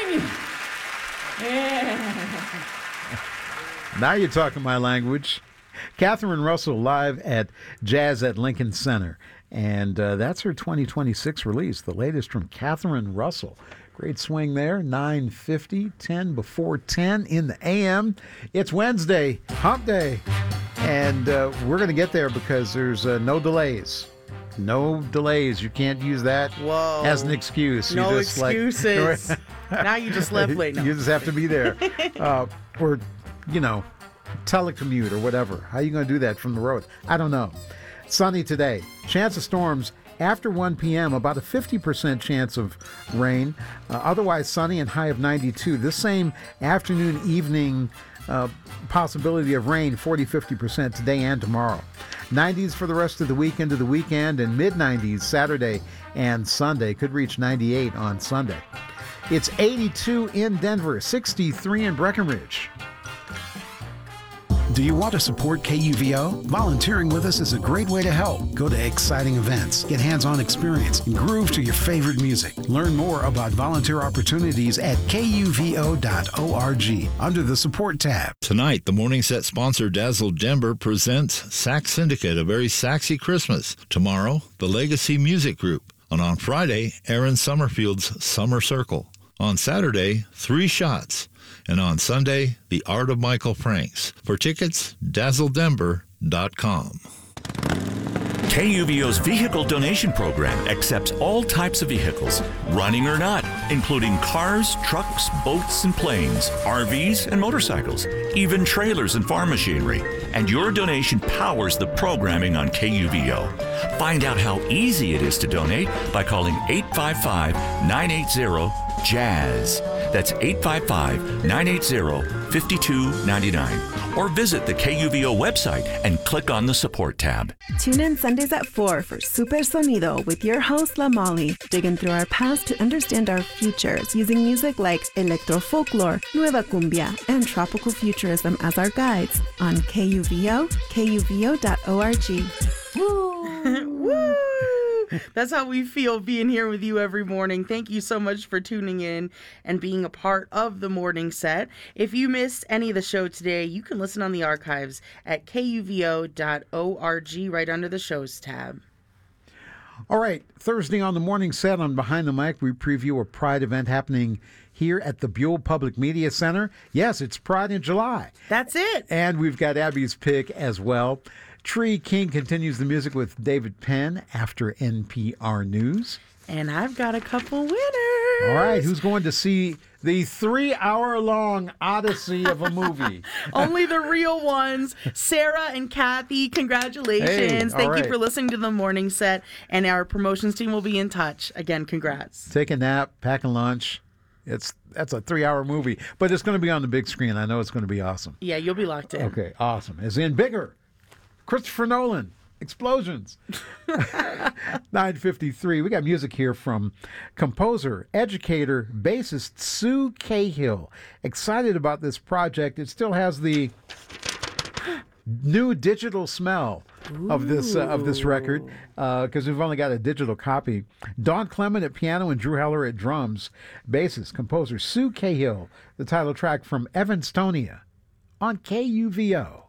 Yeah. Now you're talking my language. Catherine Russell live at Jazz at Lincoln Center. And that's her 2026 release, the latest from Catherine Russell. Great swing there, 9:50, 10 before 10 in the a.m. It's Wednesday, hump day. And we're going to get there because there's no delays. No delays. You can't use that as an excuse. No excuses. Now you just left late. No. You just have to be there. Or, telecommute or whatever. How are you going to do that from the road? I don't know. Sunny today. Chance of storms after 1 p.m., about a 50% chance of rain. Otherwise sunny and high of 92. This same afternoon, evening possibility of rain, 40-50% today and tomorrow. 90s for the rest of the week into the weekend, and mid-90s Saturday and Sunday. Could reach 98 on Sunday. It's 82 in Denver, 63 in Breckenridge. Do you want to support KUVO? Volunteering with us is a great way to help. Go to exciting events, get hands-on experience, and groove to your favorite music. Learn more about volunteer opportunities at kuvo.org under the Support tab. Tonight, the Morning Set sponsor Dazzle Denver presents Sax Syndicate, A Very Saxy Christmas. Tomorrow, the Legacy Music Group. And on Friday, Aaron Summerfield's Summer Circle. On Saturday, Three Shots. And on Sunday, The Art of Michael Franks. For tickets, dazzledenver.com. KUVO's vehicle donation program accepts all types of vehicles, running or not, including cars, trucks, boats, and planes, RVs, and motorcycles, even trailers and farm machinery. And your donation powers the programming on KUVO. Find out how easy it is to donate by calling 855-980-JAZZ. That's 855-980-5299. Or visit the KUVO website and click on the Support tab. Tune in Sundays at 4 for Super Sonido with your host, La Molly, digging through our past to understand our futures using music like electro folklore, nueva cumbia, and tropical futurism as our guides on KUVO, kuvo.org. Woo! That's how we feel being here with you every morning. Thank you so much for tuning in and being a part of the morning set. If you missed any of the show today, you can listen on the archives at kuvo.org right under the shows tab. All right, Thursday on the morning set on Behind the Mic, we preview a Pride event happening here at the Buell Public Media Center. Yes, it's Pride in July. That's it. And we've got Abby's pick as well. Tree King continues the music with David Penn after NPR News. And I've got a couple winners. All right, who's going to see the 3-hour-long odyssey of a movie? Only the real ones. Sarah and Kathy, congratulations. Thank you for listening to the morning set. And our promotions team will be in touch. Again, congrats. Take a nap, pack a lunch. That's a 3-hour movie. But it's going to be on the big screen. I know it's going to be awesome. Yeah, you'll be locked in. Okay, awesome. As in bigger. Christopher Nolan, explosions. 9:53. We got music here from composer, educator, bassist Sue Cahill. Excited about this project. It still has the new digital smell of this record because we've only got a digital copy. Don Clement at piano and Drew Heller at drums. Bassist, composer Sue Cahill. The title track from Evanstonia on KUVO.